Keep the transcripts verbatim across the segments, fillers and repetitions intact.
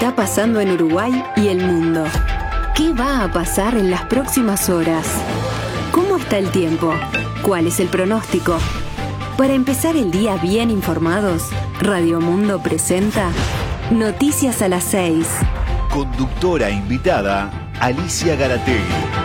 está pasando en Uruguay y el mundo? ¿Qué va a pasar en las próximas horas? ¿Cómo está el tiempo? ¿Cuál es el pronóstico? Para empezar el día bien informados, Radio Mundo presenta Noticias a las seis. Conductora invitada, Alicia Garategui.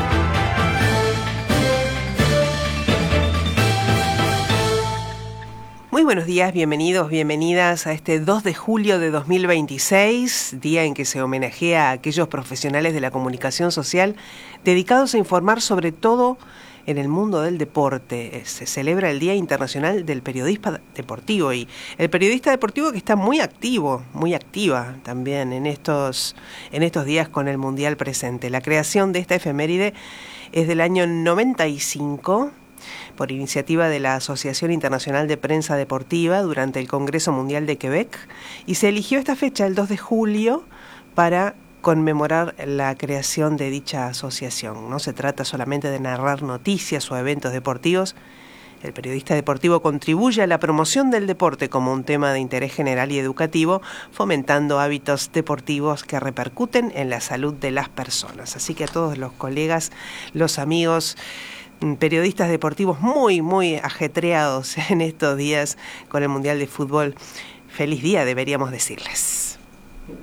Muy buenos días, bienvenidos, bienvenidas a este dos de julio de dos mil veintiséis, día en que se homenajea a aquellos profesionales de la comunicación social dedicados a informar sobre todo en el mundo del deporte. Se celebra el Día Internacional del Periodista Deportivo y el periodista deportivo que está muy activo, muy activa también en estos, en estos días con el Mundial presente. La creación de esta efeméride es del año noventa y cinco, por iniciativa de la Asociación Internacional de Prensa Deportiva durante el Congreso Mundial de Quebec, y se eligió esta fecha, el dos de julio, para conmemorar la creación de dicha asociación. No se trata solamente de narrar noticias o eventos deportivos. El periodista deportivo contribuye a la promoción del deporte como un tema de interés general y educativo, fomentando hábitos deportivos que repercuten en la salud de las personas. Así que a todos los colegas, los amigos, periodistas deportivos muy, muy ajetreados en estos días con el Mundial de Fútbol, feliz día deberíamos decirles.